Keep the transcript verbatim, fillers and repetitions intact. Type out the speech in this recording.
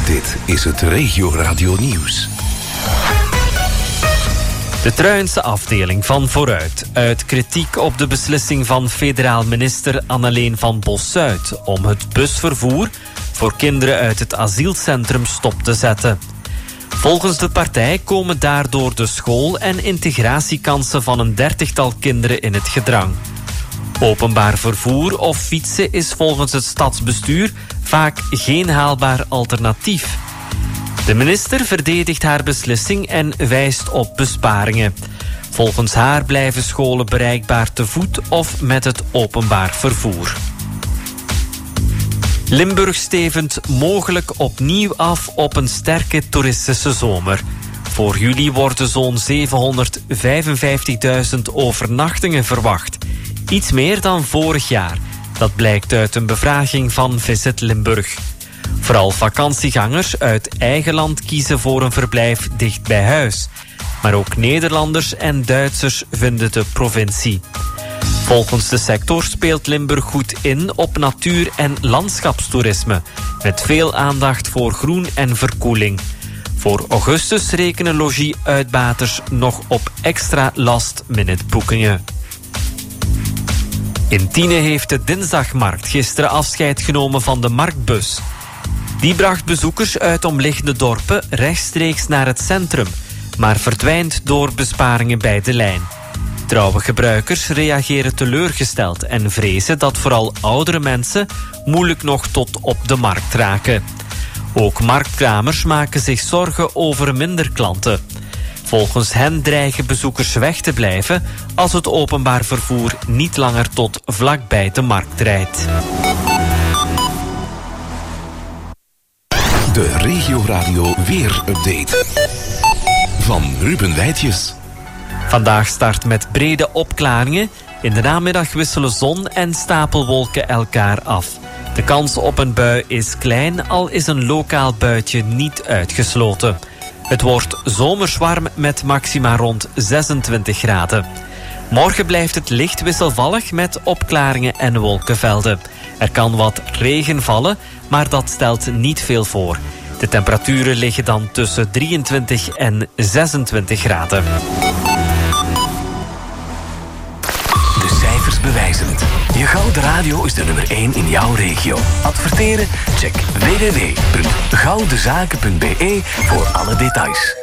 Dit is het Regio Radio Nieuws. De Truinse afdeling van Vooruit uit kritiek op de beslissing van federaal minister Anneleen van Bossuit om het busvervoer voor kinderen uit het asielcentrum stop te zetten. Volgens de partij komen daardoor de school- en integratiekansen van een dertigtal kinderen in het gedrang. Openbaar vervoer of fietsen is volgens het stadsbestuur vaak geen haalbaar alternatief. De minister verdedigt haar beslissing en wijst op besparingen. Volgens haar blijven scholen bereikbaar te voet of met het openbaar vervoer. Limburg stevend mogelijk opnieuw af op een sterke toeristische zomer. Voor juli worden zo'n zevenhonderdvijfenvijftigduizend overnachtingen verwacht. Iets meer dan vorig jaar. Dat blijkt uit een bevraging van Visit Limburg. Vooral vakantiegangers uit eigen land kiezen voor een verblijf dicht bij huis. Maar ook Nederlanders en Duitsers vinden de provincie. Volgens de sector speelt Limburg goed in op natuur- en landschapstoerisme, met veel aandacht voor groen en verkoeling. Voor augustus rekenen logie-uitbaters nog op extra last-minute boekingen. In Tiene heeft de Dinsdagmarkt gisteren afscheid genomen van de marktbus. Die bracht bezoekers uit omliggende dorpen rechtstreeks naar het centrum, maar verdwijnt door besparingen bij de lijn. Trouwe gebruikers reageren teleurgesteld en vrezen dat vooral oudere mensen moeilijk nog tot op de markt raken. Ook marktkramers maken zich zorgen over minder klanten. Volgens hen dreigen bezoekers weg te blijven als het openbaar vervoer niet langer tot vlakbij de markt rijdt. De Regio Radio Weer-update van Ruben Wijtjes. Vandaag start met brede opklaringen. In de namiddag wisselen zon en stapelwolken elkaar af. De kans op een bui is klein, al is een lokaal buitje niet uitgesloten. Het wordt zomers warm met maxima rond zesentwintig graden. Morgen blijft het licht wisselvallig met opklaringen en wolkenvelden. Er kan wat regen vallen, maar dat stelt niet veel voor. De temperaturen liggen dan tussen drieëntwintig en zesentwintig graden. De cijfers bewijzen het. Je Gouden Radio is de nummer één in jouw regio. Adverteren? Check w w w punt goudenzaken punt b e voor alle details.